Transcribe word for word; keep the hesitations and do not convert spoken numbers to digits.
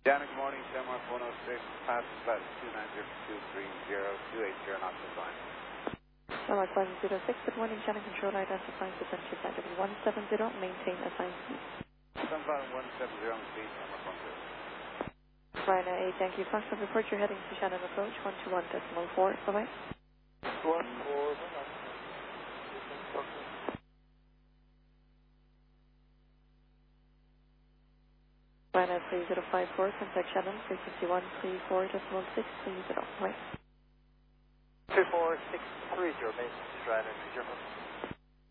Janet, good morning, Denmark one oh six, passing flight two nine zero two three zero two eight zero, not the line. Denmark one zero six, good morning, Channel Control, identifying potential flight W one seven zero, maintain assigned speed. Sunfire one seven zero, speed, Denmark one zero. Ryanair eight, thank you. Foxtrot, report you're heading to Shannon approach, one two one decimal four, bye-bye. one four, bye-bye. Ryanair three zero five four, contact Shannon, frequency one three four decimal six three zero, right. two four six three zero, base, Ryanair three zero.